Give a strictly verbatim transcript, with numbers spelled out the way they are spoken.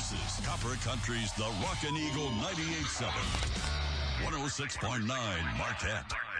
This is Copper Country's The Rockin' Eagle ninety-eight point seven. one oh six point nine Marquette.